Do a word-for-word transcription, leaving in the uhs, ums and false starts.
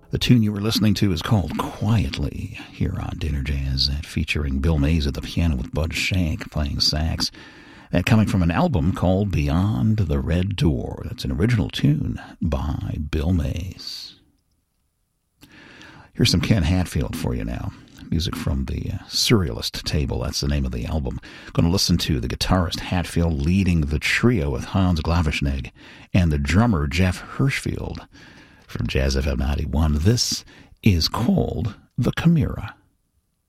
The tune you were listening to is called Quietly here on Dinner Jazz, featuring Bill Mays at the piano with Bud Shank playing sax. That coming from an album called Beyond the Red Door. That's an original tune by Bill Mays. Here's some Ken Hatfield for you now. Music from the uh, Surrealist Table. That's the name of the album. Going to listen to the guitarist Hatfield leading the trio with Hans Glavischnegg and the drummer Jeff Hirschfield from Jazz F M ninety-one. This is called The Chimera.